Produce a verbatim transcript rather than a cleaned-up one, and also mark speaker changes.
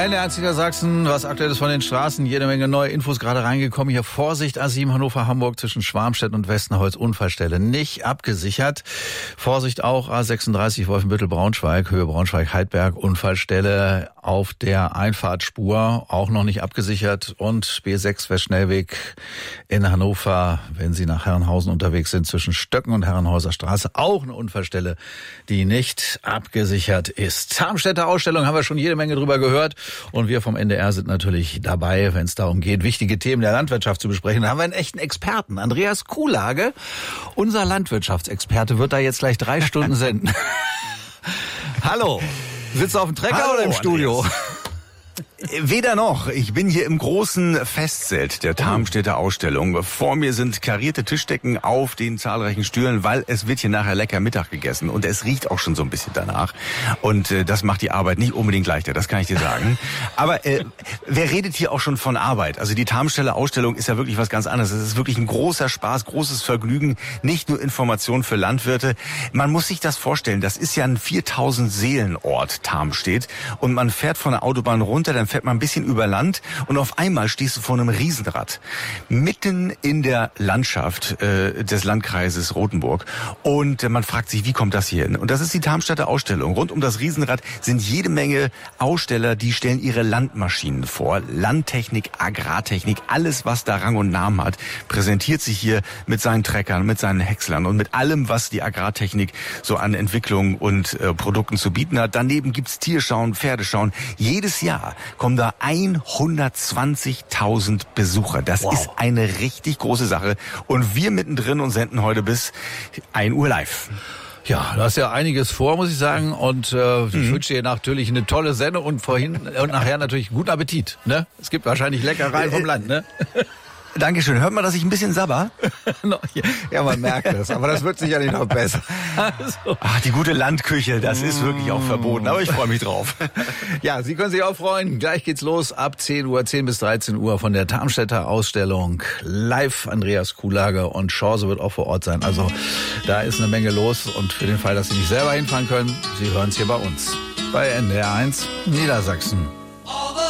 Speaker 1: N D R eins Niedersachsen, was aktuell ist von den Straßen, jede Menge neue Infos gerade reingekommen. Hier Vorsicht, A sieben Hannover, Hamburg zwischen Schwarmstedt und Westenholz, Unfallstelle nicht abgesichert. Vorsicht auch A sechsunddreißig Wolfenbüttel, Braunschweig, Höhe Braunschweig-Heidberg, Unfallstelle auf der Einfahrtspur, auch noch nicht abgesichert. Und B sechs Westschnellweg in Hannover, wenn Sie nach Herrenhausen unterwegs sind, zwischen Stöcken und Herrenhauser Straße, auch eine Unfallstelle, die nicht abgesichert ist. Darmstädter Ausstellung haben wir schon jede Menge drüber gehört. Und wir vom N D R sind natürlich dabei, wenn es darum geht, wichtige Themen der Landwirtschaft zu besprechen. Da haben wir einen echten Experten. Andreas Kuhlage, unser Landwirtschaftsexperte, wird da jetzt gleich drei Stunden senden. Hallo. Sitzt du auf dem Trecker
Speaker 2: Hallo,
Speaker 1: oder im Studio?
Speaker 2: Andreas. Weder noch. Ich bin hier im großen Festzelt der Darmstädter Ausstellung. Vor mir sind karierte Tischdecken auf den zahlreichen Stühlen, weil es wird hier nachher lecker Mittag gegessen. Und es riecht auch schon so ein bisschen danach. Und äh, das macht die Arbeit nicht unbedingt leichter, das kann ich dir sagen. Aber äh, wer redet hier auch schon von Arbeit? Also die Darmstädter Ausstellung ist ja wirklich was ganz anderes. Es ist wirklich ein großer Spaß, großes Vergnügen. Nicht nur Information für Landwirte. Man muss sich das vorstellen. Das ist ja ein viertausend Seelenort, Darmstedt. Und man fährt von der Autobahn runter, dann fährt man ein bisschen über Land und auf einmal stehst du vor einem Riesenrad. Mitten in der Landschaft äh, des Landkreises Rothenburg. Und äh, man fragt sich, wie kommt das hier hin? Und das ist die Darmstädter Ausstellung. Rund um das Riesenrad sind jede Menge Aussteller, die stellen ihre Landmaschinen vor. Landtechnik, Agrartechnik, alles, was da Rang und Namen hat, präsentiert sich hier mit seinen Treckern, mit seinen Häckslern und mit allem, was die Agrartechnik so an Entwicklung und äh, Produkten zu bieten hat. Daneben gibt's Tierschauen, Pferdeschauen. Jedes Jahr kommen da hundertzwanzigtausend Besucher. Das wow. ist eine richtig große Sache. Und wir mittendrin und senden heute bis ein Uhr live.
Speaker 1: Ja, du hast ja einiges vor, muss ich sagen. Und äh, ich mhm. wünsche dir natürlich eine tolle Sendung und vorhin und nachher natürlich guten Appetit. Ne? Es gibt wahrscheinlich Leckereien vom Land, ne?
Speaker 2: Dankeschön. Hört man, dass ich ein bisschen sabber?
Speaker 1: Ja, man merkt das. Aber das wird sicherlich noch besser.
Speaker 2: Also. Ach, die gute Landküche, das ist wirklich auch verboten. Aber ich freue mich drauf.
Speaker 1: Ja, Sie können sich auch freuen. Gleich geht's los ab zehn Uhr, zehn bis dreizehn Uhr von der Darmstädter Ausstellung. Live Andreas Kuhlage und Chance wird auch vor Ort sein. Also da ist eine Menge los. Und für den Fall, dass Sie nicht selber hinfahren können, Sie hören es hier bei uns. Bei N D R eins Niedersachsen.